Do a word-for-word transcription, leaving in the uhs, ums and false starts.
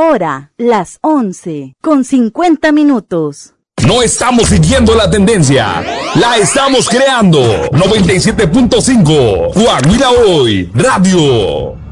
hora, las once, con cincuenta minutos. No estamos siguiendo la tendencia, la estamos creando. noventa y siete punto cinco, Coahuila Hoy, Radio.